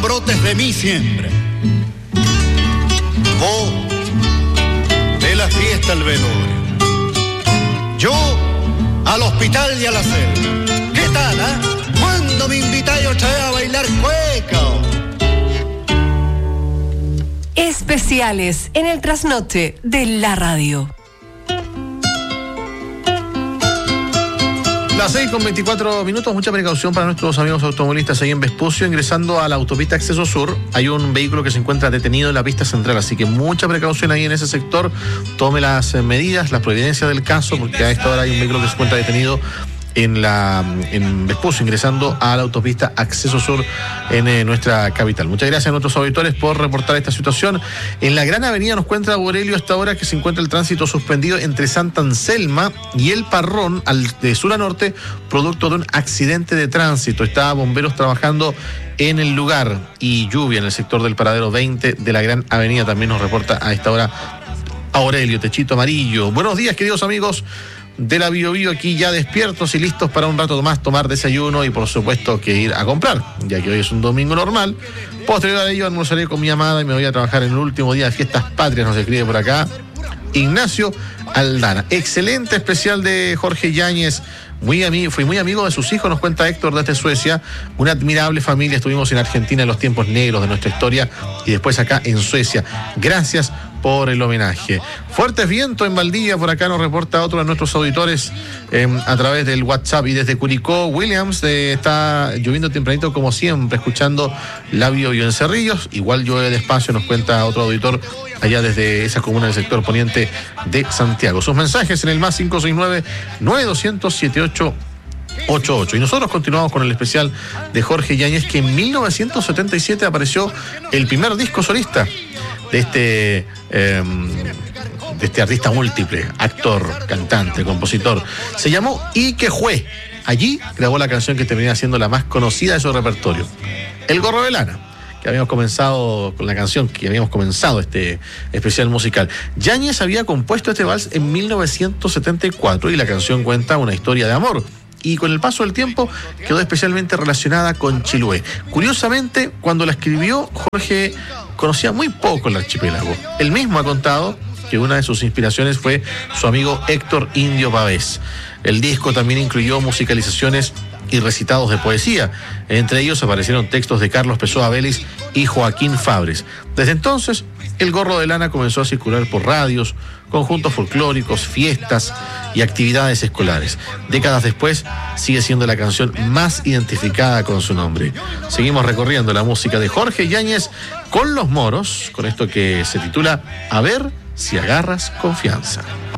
salgan brotes de mí siempre. Vos, de la fiesta al velorio. Yo, al hospital y a la celda. ¿Qué tal, ¿Cuándo me invitáis otra vez a bailar cueca? Especiales en el trasnoche de la radio. Las 6:24, mucha precaución para nuestros amigos automovilistas ahí en Vespucio. Ingresando a la autopista Acceso Sur, hay un vehículo que se encuentra detenido en la pista central, así que mucha precaución ahí en ese sector. Tome las medidas, las providencias del caso, porque a esta hora hay un vehículo que se encuentra detenido en Vespucio, ingresando a la autopista Acceso Sur en nuestra capital. Muchas gracias a nuestros auditores por reportar esta situación. En la Gran Avenida nos cuenta Aurelio hasta ahora que se encuentra el tránsito suspendido entre Santa Anselma y El Parrón, de sur a norte, producto de un accidente de tránsito. Está bomberos trabajando en el lugar, y lluvia en el sector del paradero 20 de la Gran Avenida. También nos reporta a esta hora Aurelio, techito amarillo. Buenos días, queridos amigos de la Bio Bio, aquí ya despiertos y listos para un rato más tomar desayuno y por supuesto que ir a comprar, ya que hoy es un domingo normal. Posterior a ello almorzaré con mi amada y me voy a trabajar en el último día de fiestas patrias, nos escribe por acá Ignacio Aldana. Excelente especial de Jorge Yáñez. Fui muy amigo de sus hijos, nos cuenta Héctor desde Suecia. Una admirable familia, estuvimos en Argentina en los tiempos negros de nuestra historia y después acá en Suecia. Gracias por el homenaje. Fuertes vientos en Valdivia, por acá nos reporta otro de nuestros auditores a través del WhatsApp. Y desde Curicó, Williams, está lloviendo tempranito como siempre, escuchando la Bio Bio en Cerrillos. Igual llueve despacio, nos cuenta otro auditor allá desde esa comuna del sector poniente de Santiago. Sus mensajes en el más 569-9200-7888. Y nosotros continuamos con el especial de Jorge Yáñez, que en 1977 apareció el primer disco solista de este artista múltiple, actor, cantante, compositor. Se llamó Iquejue. Allí grabó la canción que termina siendo la más conocida de su repertorio, El Gorro de Lana, que habíamos comenzado con la canción, que habíamos comenzado este especial musical. Yáñez había compuesto este vals en 1974 y la canción cuenta una historia de amor. Y con el paso del tiempo quedó especialmente relacionada con Chiloé. Curiosamente, cuando la escribió, Jorge conocía muy poco el archipiélago. Él mismo ha contado que una de sus inspiraciones fue su amigo Héctor Indio Pavés. El disco también incluyó musicalizaciones y recitados de poesía. Entre ellos aparecieron textos de Carlos Pessoa Vélez y Joaquín Fabres. Desde entonces, El Gorro de Lana comenzó a circular por radios, conjuntos folclóricos, fiestas y actividades escolares. Décadas después, sigue siendo la canción más identificada con su nombre. Seguimos recorriendo la música de Jorge Yáñez con Los Moros, con esto que se titula A ver si agarras confianza.